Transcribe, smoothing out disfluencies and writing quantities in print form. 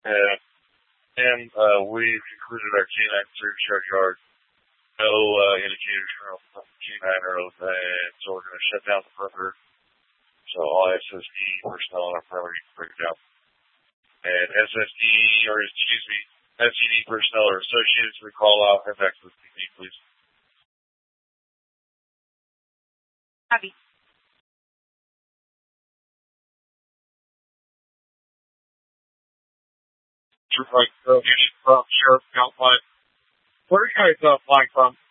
And, we concluded our K9 search yard. No indicators from K9 or anything, so we're going to shut down the perimeter. So all SSD personnel on our perimeter can break down. And SCD personnel are associated to the call out and back to the PD, please. Copy. Sheriff Outline. Where are you guys flying from?